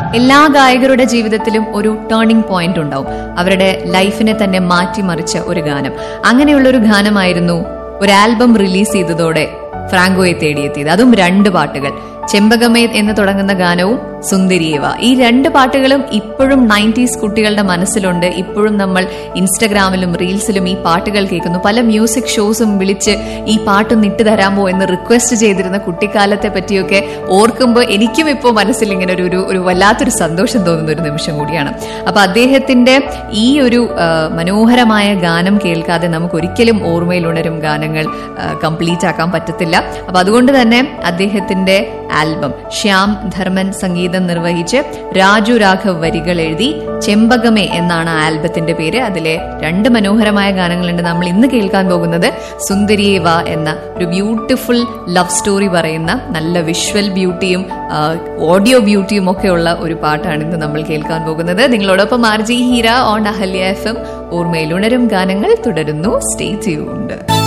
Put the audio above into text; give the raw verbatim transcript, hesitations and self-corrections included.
എല്ലാ ഗായകരുടെ ജീവിതത്തിലും ഒരു ടേണിംഗ് പോയിന്റ് ഉണ്ടാവും, അവരുടെ ലൈഫിനെ തന്നെ മാറ്റിമറിച്ച ഒരു ഗാനം. അങ്ങനെയുള്ള ഒരു ഗാനമായിരുന്നു ഒരു ആൽബം റിലീസ് ചെയ്തതോടെ ഫ്രാങ്കോയെ തേടിയെത്തിയത്. അതും രണ്ട് പാട്ടുകൾ, ചെമ്പകമേ എന്ന് തുടങ്ങുന്ന ഗാനവും സുന്ദരിയേവ. ഈ രണ്ട് പാട്ടുകളും ഇപ്പോഴും നയൻറ്റീസ് കുട്ടികളുടെ മനസ്സിലുണ്ട്. ഇപ്പോഴും നമ്മൾ ഇൻസ്റ്റഗ്രാമിലും റീൽസിലും ഈ പാട്ടുകൾ കേൾക്കുന്നു. പല മ്യൂസിക് ഷോസും വിളിച്ച് ഈ പാട്ടൊന്ന് ഇട്ട് തരാമോ എന്ന് റിക്വസ്റ്റ് ചെയ്തിരുന്ന കുട്ടിക്കാലത്തെ പറ്റിയൊക്കെ ഓർക്കുമ്പോൾ എനിക്കും ഇപ്പോൾ മനസ്സിൽ ഇങ്ങനെ ഒരു ഒരു വല്ലാത്തൊരു സന്തോഷം തോന്നുന്ന ഒരു നിമിഷം കൂടിയാണ്. അപ്പൊ അദ്ദേഹത്തിന്റെ ഈ ഒരു മനോഹരമായ ഗാനം കേൾക്കാതെ നമുക്ക് ഒരിക്കലും ഓർമ്മയിൽ ഉണരും ഗാനങ്ങൾ കംപ്ലീറ്റ് ആക്കാൻ പറ്റത്തില്ല. അപ്പൊ അതുകൊണ്ട് തന്നെ അദ്ദേഹത്തിന്റെ ആൽബം ശ്യാം ധർമ്മൻ സംഗീതം നിർവഹിച്ച് രാജു രാഘവ് വരികൾ എഴുതി ചെമ്പകമേ എന്നാണ് ആൽബത്തിന്റെ പേര്. അതിലെ രണ്ട് മനോഹരമായ ഗാനങ്ങളുണ്ട്. നമ്മൾ ഇന്ന് കേൾക്കാൻ പോകുന്നത് സുന്ദരിയേവ എന്ന ഒരു ബ്യൂട്ടിഫുൾ ലവ് സ്റ്റോറി പറയുന്ന, നല്ല വിഷ്വൽ ബ്യൂട്ടിയും ഓഡിയോ ബ്യൂട്ടിയും ഒക്കെ ഉള്ള ഒരു പാട്ടാണ് ഇന്ന് നമ്മൾ കേൾക്കാൻ പോകുന്നത്. നിങ്ങളോടൊപ്പം R G Heera on Ahalya F M. ഓർമ്മയിൽ ഉണരും ഗാനങ്ങൾ തുടരുന്നു. Stay tuned.